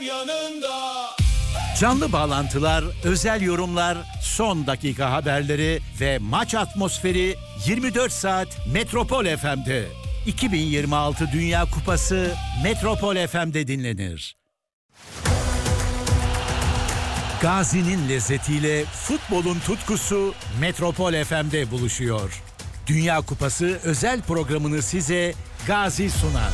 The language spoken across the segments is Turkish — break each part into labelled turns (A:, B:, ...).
A: yanında.
B: Canlı bağlantılar, özel yorumlar, son dakika haberleri ve maç atmosferi 24 saat Metropol FM'de. 2026 Dünya Kupası Metropol FM'de dinlenir. Gazi'nin lezzetiyle futbolun tutkusu Metropol FM'de buluşuyor. Dünya Kupası özel programını size Gazi sunar.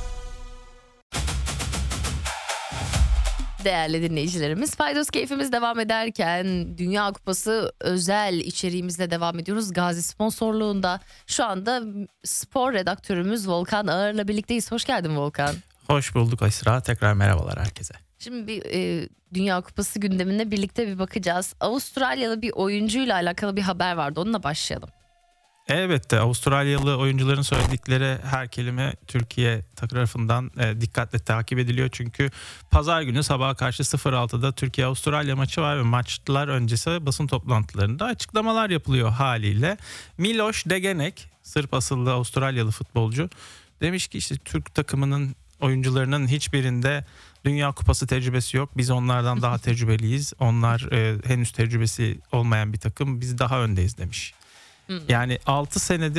C: Değerli dinleyicilerimiz, Paydos keyfimiz devam ederken Dünya Kupası özel içeriğimizle devam ediyoruz. Gazi sponsorluğunda şu anda spor redaktörümüz Volkan Ağır'la birlikteyiz. Hoş geldin Volkan.
D: Hoş bulduk Esra. Tekrar merhabalar herkese.
C: Şimdi bir Dünya Kupası gündemine birlikte bir bakacağız. Avustralyalı bir oyuncuyla alakalı bir haber vardı. Onunla başlayalım.
D: Elbette Avustralyalı oyuncuların söyledikleri her kelime Türkiye tarafından dikkatle takip ediliyor. Çünkü pazar günü sabaha karşı 06'da Türkiye-Avustralya maçı var ve maçlar öncesi basın toplantılarında açıklamalar yapılıyor haliyle. Miloš Degenek, Sırp asıllı Avustralyalı futbolcu, demiş ki işte Türk takımının oyuncularının hiçbirinde Dünya Kupası tecrübesi yok. Biz onlardan daha tecrübeliyiz. Onlar henüz tecrübesi olmayan bir takım. Biz daha öndeyiz demiş. Yani 6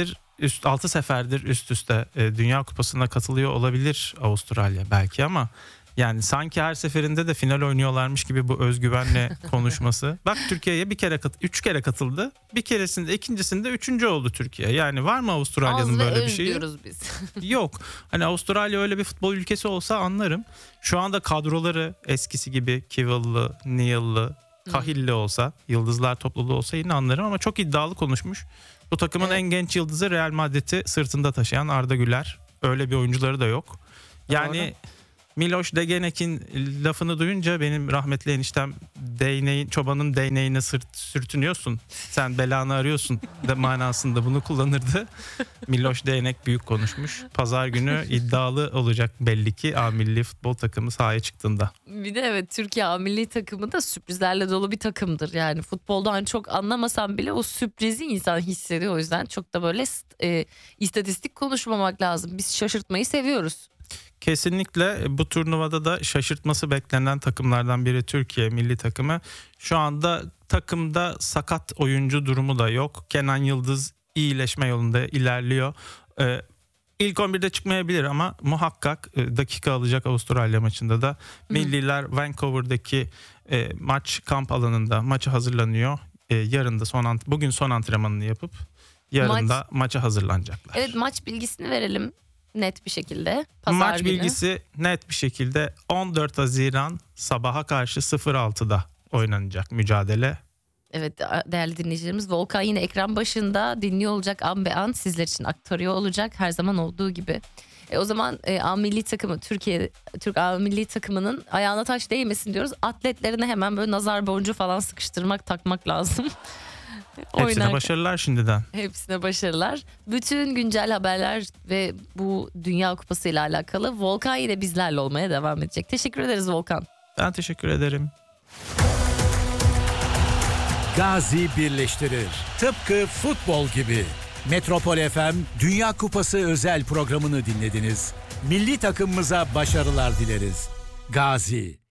D: seferdir üst üste Dünya Kupası'na katılıyor olabilir Avustralya belki ama yani sanki her seferinde de final oynuyorlarmış gibi bu özgüvenle konuşması. Bak Türkiye'ye 3 kere katıldı. Bir keresinde, ikincisinde 3. oldu Türkiye. Yani var mı Avustralya'nın böyle bir şeyi?
C: diyoruz biz.
D: Yok. Hani Avustralya öyle bir futbol ülkesi olsa anlarım. Şu anda kadroları eskisi gibi Kivil'lı, Neil'lı, Kahilli olsa, yıldızlar topluluğu olsa yine anlarım ama çok iddialı konuşmuş. Bu takımın en genç yıldızı Real Madrid'i sırtında taşıyan Arda Güler. Öyle bir oyuncuları da yok. Yani doğru. Miloš Degenek'in lafını duyunca benim rahmetli eniştem çobanın değneğine sürtünüyorsun. Sen belanı arıyorsun de manasında bunu kullanırdı. Miloš Degenek büyük konuşmuş. Pazar günü iddialı olacak belli ki A milli futbol takımı sahaya çıktığında.
C: Bir de evet, Türkiye A milli takımı da sürprizlerle dolu bir takımdır. Yani futboldan çok anlamasam bile o sürprizi insan hissediyor. O yüzden çok da böyle istatistik konuşmamak lazım. Biz şaşırtmayı seviyoruz.
D: Kesinlikle bu turnuvada da şaşırtması beklenen takımlardan biri Türkiye milli takımı. Şu anda takımda sakat oyuncu durumu da yok. Kenan Yıldız iyileşme yolunda ilerliyor. İlk 11'de çıkmayabilir ama muhakkak dakika alacak Avustralya maçında da. Milliler Vancouver'daki kamp alanında maça hazırlanıyor. Yarın da bugün son antrenmanını yapıp yarın da maça hazırlanacaklar.
C: Evet, maç bilgisini verelim. Net bir şekilde.
D: Maç bilgisi net bir şekilde 14 Haziran sabaha karşı 06'da oynanacak mücadele.
C: Evet değerli dinleyicilerimiz, Volkan yine ekran başında dinliyor olacak, an be an sizler için aktarıyor olacak her zaman olduğu gibi. O zaman A milli takımı Türk A milli takımının ayağına taş değmesin diyoruz. Atletlerine hemen böyle nazar boncuğu falan takmak lazım.
D: Hepsine başarılar şimdiden.
C: Hepsine başarılar. Bütün güncel haberler ve bu Dünya Kupası ile alakalı Volkan yine bizlerle olmaya devam edecek. Teşekkür ederiz Volkan.
D: Ben teşekkür ederim.
B: Gazi birleştirir. Tıpkı futbol gibi. Metropol FM Dünya Kupası özel programını dinlediniz. Milli takımımıza başarılar dileriz. Gazi.